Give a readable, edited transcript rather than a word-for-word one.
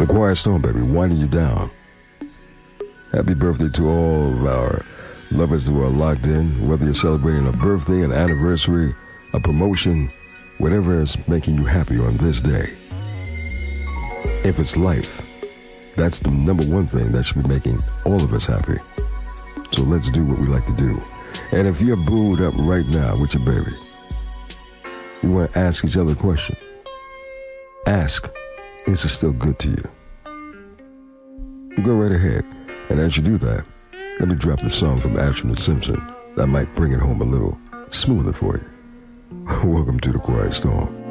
A quiet storm, baby, winding you down. Happy birthday to all of our lovers who are locked in, whether you're celebrating a birthday, an anniversary, a promotion, whatever is making you happy on this day. If it's life, that's the number one thing that should be making all of us happy. So let's do what we like to do. And if you're booed up right now with your baby, you want to ask each other a question. Ask, is it still good to you? Go right ahead. And as you do that, let me drop the song from Ashton and Simpson that might bring it home a little smoother for you. Welcome to the Quiet Storm.